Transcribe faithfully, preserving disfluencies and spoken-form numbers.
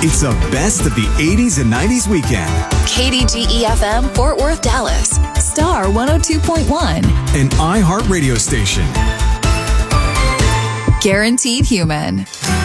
It's the best of the eighties and nineties weekend. K D G E F M, Fort Worth, Dallas. Star one oh two point one. An iHeart radio station. Guaranteed Human.